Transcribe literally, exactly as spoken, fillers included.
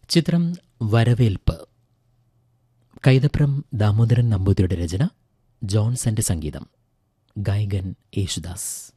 ചിത്രം വരവേൽപ്പ്. കൈതപ്രം ദാമോദരൻ നമ്പൂതിരിയുടെ രചന, ജോൺസന്റെ സംഗീതം, ഗായകൻ യേശുദാസ്.